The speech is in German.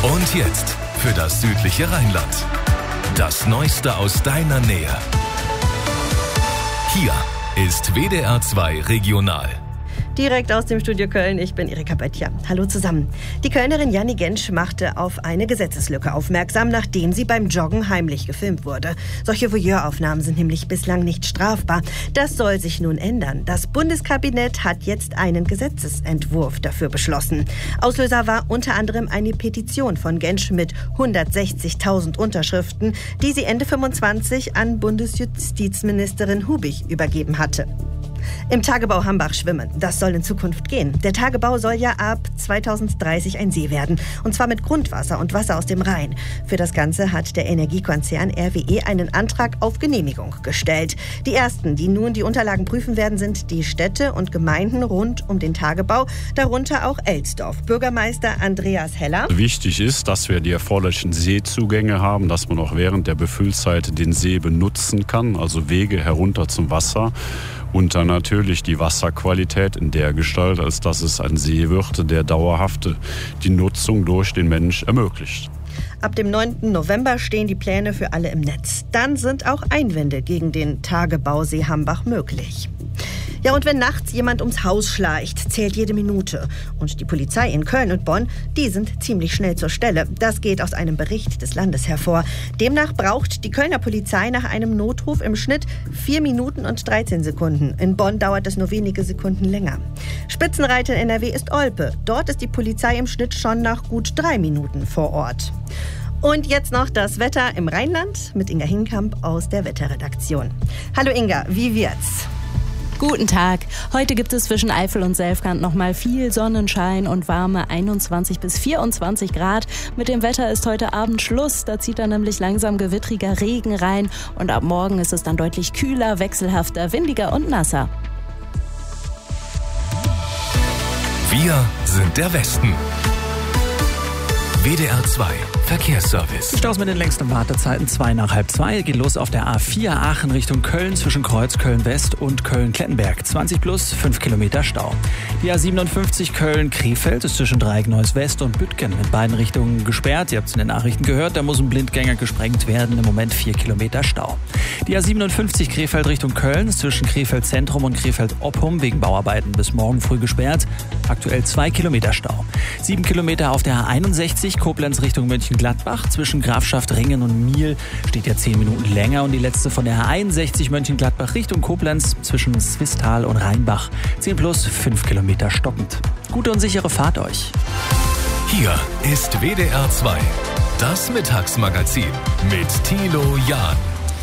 Und jetzt für das südliche Rheinland. Das Neueste aus deiner Nähe. Hier ist WDR 2 Regional. Direkt aus dem Studio Köln, ich bin Erika Böttcher. Hallo zusammen. Die Kölnerin Janni Gensch machte auf eine Gesetzeslücke aufmerksam, nachdem sie beim Joggen heimlich gefilmt wurde. Solche Voyeuraufnahmen sind nämlich bislang nicht strafbar. Das soll sich nun ändern. Das Bundeskabinett hat jetzt einen Gesetzesentwurf dafür beschlossen. Auslöser war unter anderem eine Petition von Gensch mit 160.000 Unterschriften, die sie Ende 25 an Bundesjustizministerin Hubig übergeben hatte. Im Tagebau Hambach schwimmen. Das soll in Zukunft gehen. Der Tagebau soll ja ab 2030 ein See werden. Und zwar mit Grundwasser und Wasser aus dem Rhein. Für das Ganze hat der Energiekonzern RWE einen Antrag auf Genehmigung gestellt. Die ersten, die nun die Unterlagen prüfen werden, sind die Städte und Gemeinden rund um den Tagebau, darunter auch Elsdorf. Bürgermeister Andreas Heller. Wichtig ist, dass wir die erforderlichen Seezugänge haben, dass man auch während der Befüllzeit den See benutzen kann, also Wege herunter zum Wasser. Und dann natürlich die Wasserqualität in der Gestalt, als dass es ein See wird, der dauerhaft die Nutzung durch den Mensch ermöglicht. Ab dem 9. November stehen die Pläne für alle im Netz. Dann sind auch Einwände gegen den Tagebausee Hambach möglich. Ja, und wenn nachts jemand ums Haus schleicht, zählt jede Minute. Und die Polizei in Köln und Bonn, die sind ziemlich schnell zur Stelle. Das geht aus einem Bericht des Landes hervor. Demnach braucht die Kölner Polizei nach einem Notruf im Schnitt 4 Minuten und 13 Sekunden. In Bonn dauert es nur wenige Sekunden länger. Spitzenreiter in NRW ist Olpe. Dort ist die Polizei im Schnitt schon nach gut 3 Minuten vor Ort. Und jetzt noch das Wetter im Rheinland mit Inga Hinkamp aus der Wetterredaktion. Hallo Inga, wie wird's? Guten Tag. Heute gibt es zwischen Eifel und Selfkant noch mal viel Sonnenschein und warme 21 bis 24 Grad. Mit dem Wetter ist heute Abend Schluss. Da zieht dann nämlich langsam gewittriger Regen rein. Und ab morgen ist es dann deutlich kühler, wechselhafter, windiger und nasser. Wir sind der Westen. WDR 2 Verkehrsservice. Staus mit den längsten Wartezeiten 2 nach halb 2. Geht los auf der A4 Aachen Richtung Köln zwischen Kreuz Köln-West und Köln-Klettenberg. 20 plus 5 Kilometer Stau. Die A57 Köln-Krefeld ist zwischen Dreieck-Neuss-West und Büttgen in beiden Richtungen gesperrt. Ihr habt es in den Nachrichten gehört, da muss ein Blindgänger gesprengt werden. Im Moment 4 Kilometer Stau. Die A57 Krefeld Richtung Köln ist zwischen Krefeld Zentrum und Krefeld Oppum wegen Bauarbeiten bis morgen früh gesperrt. Aktuell 2 Kilometer Stau. 7 Kilometer auf der A61 Koblenz Richtung Mönchengladbach. Zwischen Grafschaft Ringen und Miel steht ja 10 Minuten länger. Und die letzte von der A61 Mönchengladbach Richtung Koblenz zwischen Swisttal und Rheinbach. 10 plus 5 Kilometer stockend. Gute und sichere Fahrt euch. Hier ist WDR 2, das Mittagsmagazin mit Thilo Jahn.